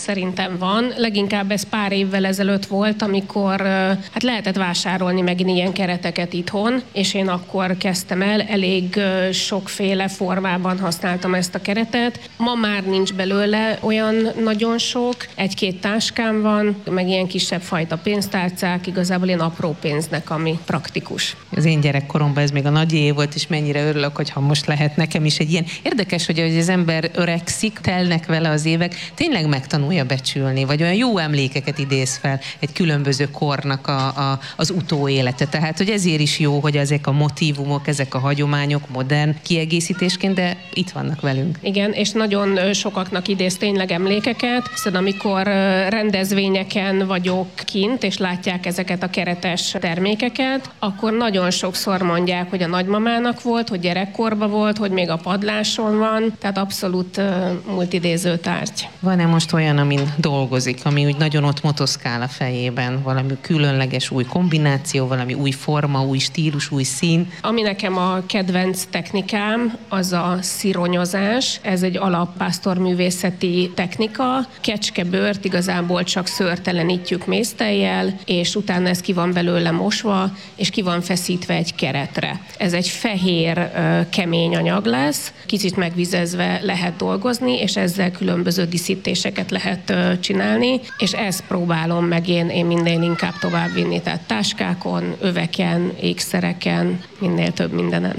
Szerintem van. Leginkább ez pár évvel ezelőtt volt, amikor hát lehetett vásárolni megint ilyen kereteket itthon, és én akkor kezdtem el, elég sokféle formában használtam ezt a keretet. Ma már nincs belőle olyan nagyon sok, egy-két táskám van, meg ilyen kisebb fajta pénztárcák, igazából ilyen apró pénznek, ami praktikus. Az én gyerekkoromban ez még a nagyé volt, és mennyire örülök, hogyha most lehet nekem is egy ilyen. Érdekes, hogy az ember öregszik, telnek vele az évek, tényleg megtanulja becsülni, vagy olyan jó emlékeket idéz fel egy különböző kornak az utóélete. Tehát, hogy ezért is jó, hogy ezek a motívumok, ezek a hagyományok modern kiegészítésként, de itt vannak velünk. Igen, és nagyon sokaknak idéz tényleg emlékeket, hiszen amikor rendezvényeken vagyok kint, és látják ezeket a keretes termékeket, akkor nagyon sokszor mondják, hogy a nagymamának volt, hogy gyerekkorban volt, hogy még a padláson van, tehát abszolút multidéző tárgy. Van-e most olyan, amin dolgozik, ami úgy nagyon ott motoszkál a fejében, valami különleges új kombináció, valami új forma, új stílus, új szín? Ami nekem a kedvenc technikám, az a szironyozás. Ez egy alappásztorművészeti technika. Kecskebőrt igazából csak szőrtelenítjük méztejjel, és utána ez ki van belőle mosva, és ki van feszítve egy keretre. Ez egy fehér, kemény anyag lesz, kicsit megvizezve lehet dolgozni, és ezzel különböző díszítéseket lehet csinálni, és ezt próbálom meg én minél inkább továbbvinni, tehát táskákon, öveken, ékszereken, minél több mindenen.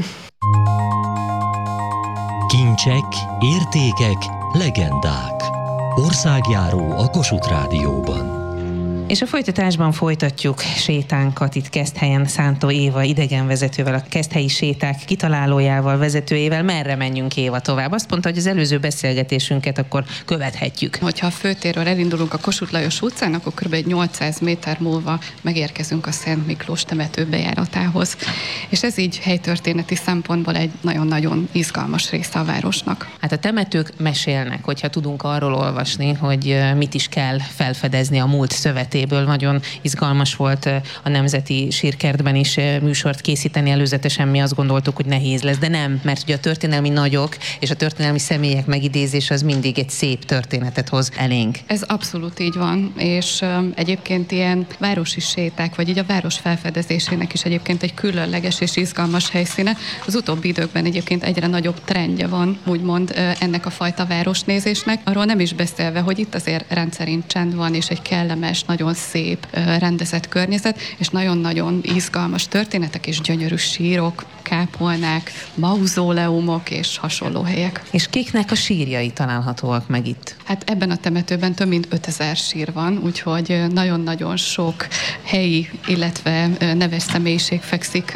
Kincsek, értékek, legendák. Országjáró a Kossuth Rádióban. És a folytatásban folytatjuk sétánkat itt Keszthelyen Szántó Éva idegenvezetővel, a keszthelyi séták kitalálójával, vezetőjével. Merre menjünk, Éva, tovább? Azt mondta, hogy az előző beszélgetésünket akkor követhetjük. Hogyha a főtérről elindulunk a Kossuth Lajos utcán, akkor kb. 800 méter múlva megérkezünk a Szent Miklós temető bejáratához. És ez így helytörténeti szempontból egy nagyon-nagyon izgalmas része a városnak. Hát a temetők mesélnek, hogyha tudunk arról olvasni, hogy mit is kell felfedezni a múlt szövetéből. Nagyon izgalmas volt a Nemzeti Sírkertben is műsort készíteni. Előzetesen mi azt gondoltuk, hogy nehéz lesz, de nem, mert ugye a történelmi nagyok és a történelmi személyek megidézése az mindig egy szép történetet hoz elénk. Ez abszolút így van, és egyébként ilyen városi séták, vagy így a város felfedezésének is egyébként egy különleges és izgalmas helyszíne. Az utóbbi időkben egyébként egyre nagyobb trendje van, úgymond ennek a fajta városnézésnek. Arról nem is beszélve, hogy itt azért rendszerint csend van, és egy kellemes, nagyon szép, rendezett környezet, és nagyon-nagyon izgalmas történetek és gyönyörű sírok, kápolnák, mauzóleumok és hasonló helyek. És kiknek a sírjai találhatóak meg itt? Hát ebben a temetőben több mint 5000 sír van, úgyhogy nagyon-nagyon sok helyi, illetve neves személyiség fekszik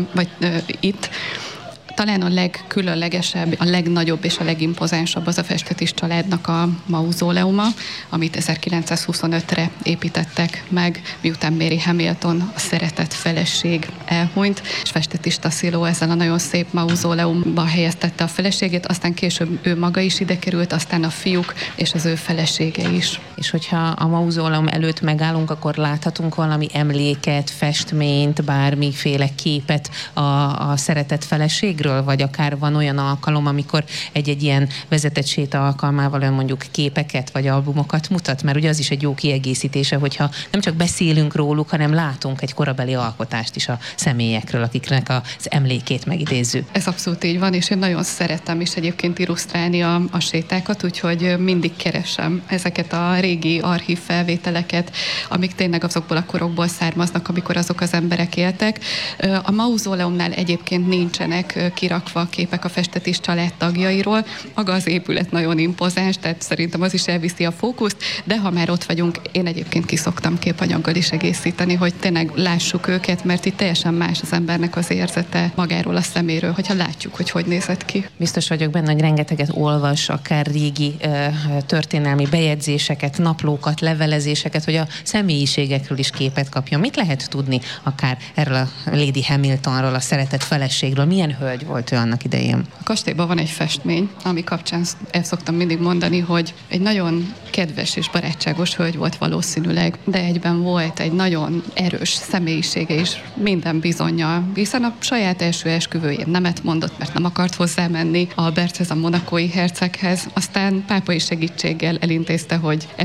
itt. Talán a legkülönlegesebb, a legnagyobb és a legimpozánsabb az a Festetis családnak a mauzóleuma, amit 1925-re építettek meg, miután Mary Hamilton, a szeretett feleség elhunyt, és Festetis Tassilo ezzel a nagyon szép mauzóleumba helyeztette a feleségét, aztán később ő maga is ide került, aztán a fiúk és az ő felesége is. És hogyha a mauzóleum előtt megállunk, akkor láthatunk valami emléket, festményt, bármiféle képet a szeretett feleségről? Vagy akár van olyan alkalom, amikor egy ilyen vezetett séta alkalmával ön mondjuk képeket vagy albumokat mutat, mert ugye az is egy jó kiegészítése, hogyha nem csak beszélünk róluk, hanem látunk egy korabeli alkotást is a személyekről, akiknek az emlékét megidézzük. Ez abszolút így van, és én nagyon szeretem is egyébként illusztrálni a sétákat, úgyhogy mindig keresem ezeket a régi archív felvételeket, amik tényleg azokból a korokból származnak, amikor azok az emberek éltek. A mauzóleumnál egyébként nincsenek kirakva képek a Festetis család tagjairól. Maga az épület nagyon impozáns, tehát szerintem az is elviszi a fókuszt, de ha már ott vagyunk, én egyébként ki szoktam képanyaggal is egészíteni, hogy tényleg lássuk őket, mert itt teljesen más az embernek az érzete magáról a szeméről, hogyha látjuk, hogy hogy nézett ki. Biztos vagyok benne, hogy rengeteget olvas, akár régi történelmi bejegyzéseket, naplókat, levelezéseket, hogy a személyiségekről is képet kapjon. Mit lehet tudni akár erről a Lady Hamiltonról, a szeretett feleségről? Milyen hölgy volt ő annak idején? A kastélyban van egy festmény, ami kapcsán el szoktam mindig mondani, hogy egy nagyon kedves és barátságos hölgy volt valószínűleg, de egyben volt egy nagyon erős személyisége is minden bizonnyal, hiszen a saját első esküvőjén nemet mondott, mert nem akart hozzámenni Alberthez, a monakói herceghez, aztán pápai segítséggel elintézte, hogy